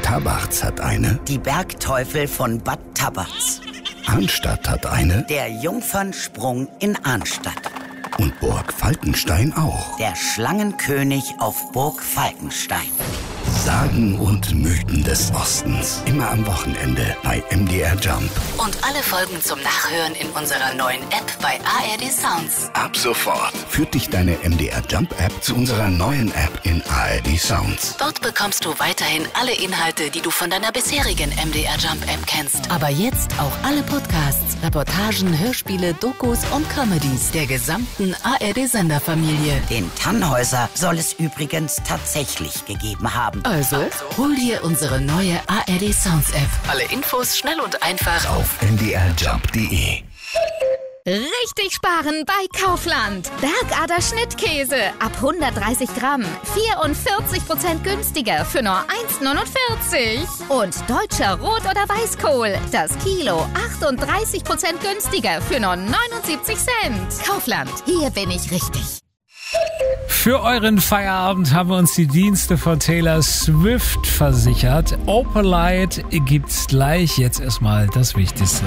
Tabarz hat eine. Die Bergteufel von Bad Tabarz. Arnstadt hat eine. Der Jungfernsprung in Arnstadt. Und Burg Falkenstein auch. Der Schlangenkönig auf Burg Falkenstein. Sagen und Mythen des Ostens. Immer am Wochenende bei MDR Jump. Und alle Folgen zum Nachhören in unserer neuen App bei ARD Sounds. Ab sofort führt dich deine MDR Jump App zu unserer neuen App in ARD Sounds. Dort bekommst du weiterhin alle Inhalte, die du von deiner bisherigen MDR Jump App kennst. Aber jetzt auch alle Podcasts, Reportagen, Hörspiele, Dokus und Comedies der gesamten ARD-Senderfamilie. Den Tannhäuser soll es übrigens tatsächlich gegeben haben. Also, hol dir unsere neue ARD Sounds App. Alle Infos schnell und einfach Auf mdrjump.de. Richtig sparen bei Kaufland. Bergader Schnittkäse ab 130 Gramm. 44% günstiger für nur 1,49. Und deutscher Rot- oder Weißkohl. Das Kilo 38% günstiger für nur 79 Cent. Kaufland, hier bin ich richtig. Für euren Feierabend haben wir uns die Dienste von Taylor Swift versichert. Opalite gibt's gleich. Jetzt erstmal das Wichtigste.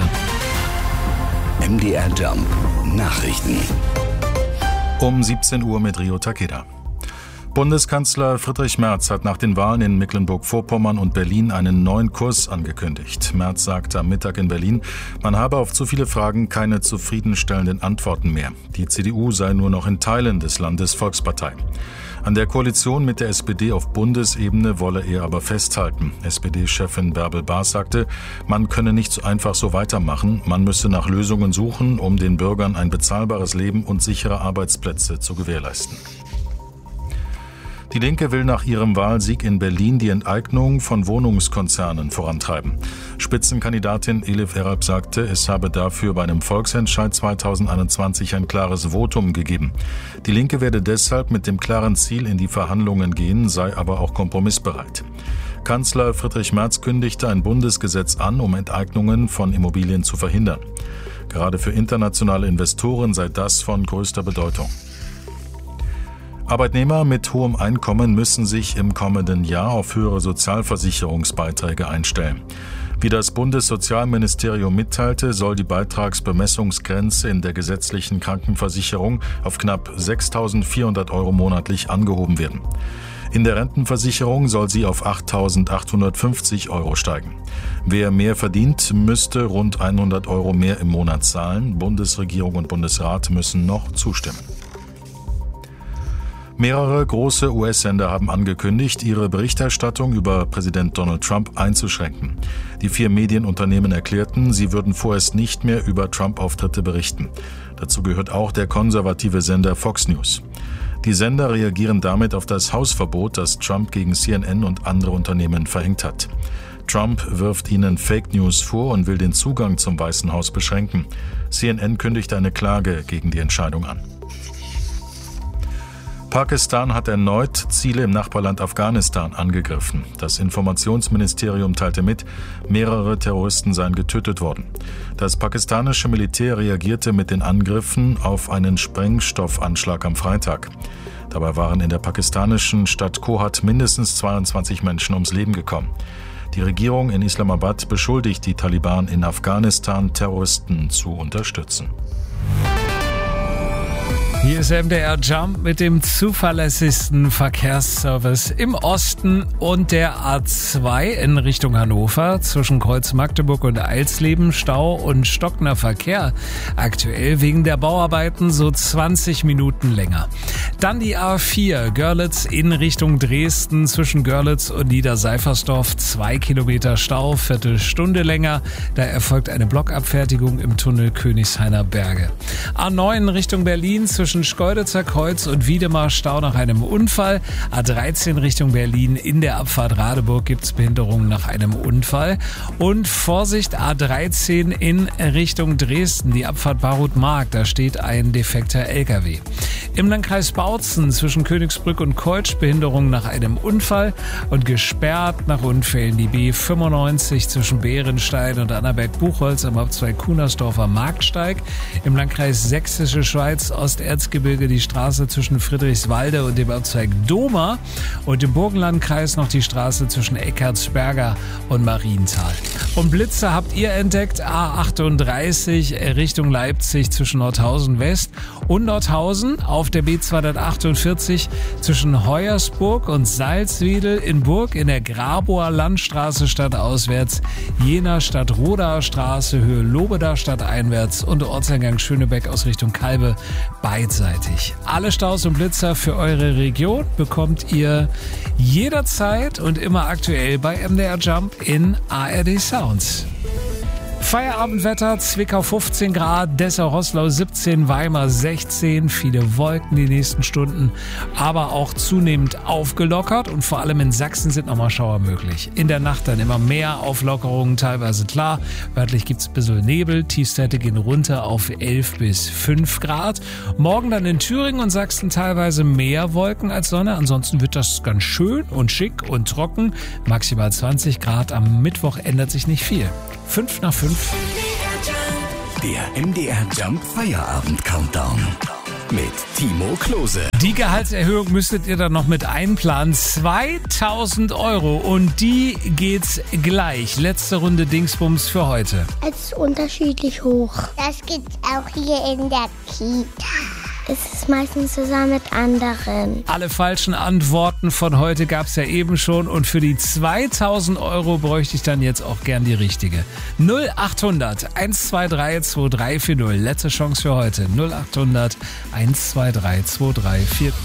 MDR Jump Nachrichten. Um 17 Uhr mit Rio Takeda. Bundeskanzler Friedrich Merz hat nach den Wahlen in Mecklenburg-Vorpommern und Berlin einen neuen Kurs angekündigt. Merz sagte am Mittag in Berlin, man habe auf zu viele Fragen keine zufriedenstellenden Antworten mehr. Die CDU sei nur noch in Teilen des Landes Volkspartei. An der Koalition mit der SPD auf Bundesebene wolle er aber festhalten. SPD-Chefin Bärbel Baas sagte, man könne nicht so einfach so weitermachen, man müsse nach Lösungen suchen, um den Bürgern ein bezahlbares Leben und sichere Arbeitsplätze zu gewährleisten. Die Linke will nach ihrem Wahlsieg in Berlin die Enteignung von Wohnungskonzernen vorantreiben. Spitzenkandidatin Elif Eralp sagte, es habe dafür bei einem Volksentscheid 2021 ein klares Votum gegeben. Die Linke werde deshalb mit dem klaren Ziel in die Verhandlungen gehen, sei aber auch kompromissbereit. Kanzler Friedrich Merz kündigte ein Bundesgesetz an, um Enteignungen von Immobilien zu verhindern. Gerade für internationale Investoren sei das von größter Bedeutung. Arbeitnehmer mit hohem Einkommen müssen sich im kommenden Jahr auf höhere Sozialversicherungsbeiträge einstellen. Wie das Bundessozialministerium mitteilte, soll die Beitragsbemessungsgrenze in der gesetzlichen Krankenversicherung auf knapp 6.400 € monatlich angehoben werden. In der Rentenversicherung soll sie auf 8.850 € steigen. Wer mehr verdient, müsste rund 100 € mehr im Monat zahlen. Bundesregierung und Bundesrat müssen noch zustimmen. Mehrere große US-Sender haben angekündigt, ihre Berichterstattung über Präsident Donald Trump einzuschränken. Die 4 Medienunternehmen erklärten, sie würden vorerst nicht mehr über Trump-Auftritte berichten. Dazu gehört auch der konservative Sender Fox News. Die Sender reagieren damit auf das Hausverbot, das Trump gegen CNN und andere Unternehmen verhängt hat. Trump wirft ihnen Fake News vor und will den Zugang zum Weißen Haus beschränken. CNN kündigt eine Klage gegen die Entscheidung an. Pakistan hat erneut Ziele im Nachbarland Afghanistan angegriffen. Das Informationsministerium teilte mit, mehrere Terroristen seien getötet worden. Das pakistanische Militär reagierte mit den Angriffen auf einen Sprengstoffanschlag am Freitag. Dabei waren in der pakistanischen Stadt Kohat mindestens 22 Menschen ums Leben gekommen. Die Regierung in Islamabad beschuldigt die Taliban in Afghanistan, Terroristen zu unterstützen. Hier ist MDR Jump mit dem zuverlässigsten Verkehrsservice im Osten und der A2 in Richtung Hannover zwischen Kreuz Magdeburg und Eilsleben. Stau und stockender Verkehr. Aktuell wegen der Bauarbeiten so 20 Minuten länger. Dann die A4 Görlitz in Richtung Dresden zwischen Görlitz und Niederseifersdorf. 2 Kilometer Stau, Viertelstunde länger. Da erfolgt eine Blockabfertigung im Tunnel Königshainer Berge. A9 Richtung Berlin zwischen Schkeuditzer Kreuz und Wiedemar Stau nach einem Unfall. A13 Richtung Berlin in der Abfahrt Radeburg gibt es Behinderungen nach einem Unfall. Und Vorsicht, A13 in Richtung Dresden, die Abfahrt Barut-Mark, da steht ein defekter LKW. Im Landkreis Bautzen zwischen Königsbrück und Keutsch Behinderungen nach einem Unfall und gesperrt nach Unfällen die B95 zwischen Bärenstein und Annaberg-Buchholz am Abzweig Kunersdorfer Marktsteig. Im Landkreis Sächsische Schweiz Osterzgebirge Erzgebirge die Straße zwischen Friedrichswalde und dem Ortsteil Dohmer und im Burgenlandkreis noch die Straße zwischen Eckartsberger und Marienthal. Und Blitzer habt ihr entdeckt, A38 Richtung Leipzig zwischen Nordhausen West und Nordhausen, auf der B248 zwischen Hoyersburg und Salzwedel, in Burg in der Grabower Landstraße stadtauswärts, Jena Stadtrodaer Straße Höhe Lobeda stadteinwärts und Ortseingang Schönebeck aus Richtung Kalbe beidseitig. Alle Staus und Blitzer für eure Region bekommt ihr jederzeit und immer aktuell bei MDR Jump in ARD Sounds. Feierabendwetter, Zwickau 15 Grad, Dessau-Roßlau 17, Weimar 16, viele Wolken die nächsten Stunden, aber auch zunehmend aufgelockert und vor allem in Sachsen sind nochmal Schauer möglich. In der Nacht dann immer mehr Auflockerungen, teilweise klar, örtlich gibt's ein bisschen Nebel, Tiefstwerte gehen runter auf 11 bis 5 Grad. Morgen dann in Thüringen und Sachsen teilweise mehr Wolken als Sonne, ansonsten wird das ganz schön und schick und trocken, maximal 20 Grad, am Mittwoch ändert sich nicht viel. 5 nach 5. Der MDR Jump Feierabend Countdown mit Timo Klose. Die Gehaltserhöhung müsstet ihr dann noch mit einplanen. 2.000 € und die geht's gleich. Letzte Runde Dingsbums für heute. Es ist unterschiedlich hoch. Das gibt's auch hier in der Kita. Es ist meistens zusammen mit anderen. Alle falschen Antworten von heute gab's ja eben schon und für die 2.000 € bräuchte ich dann jetzt auch gern die richtige. 0800 123 2340. Letzte Chance für heute. 0800 123 2340.